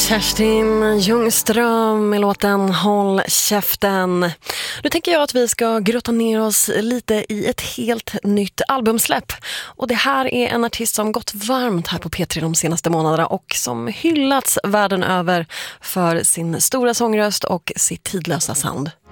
Kerstin Ljungström med låten Håll käften. Nu tänker jag att vi ska grotta ner oss lite i ett helt nytt albumsläpp. Och det här är en artist som gått varmt här på P3 de senaste månaderna och som hyllats världen över för sin stora sångröst och sitt tidlösa sound.